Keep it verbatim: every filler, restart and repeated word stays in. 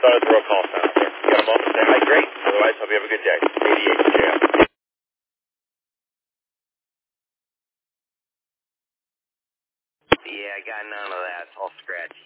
Thought I'd throw a call sign out there. Got them all to say hi, great. Otherwise, hope you have a good day. eighty-eight J M. Yeah, I got none of that. It's all scratchy.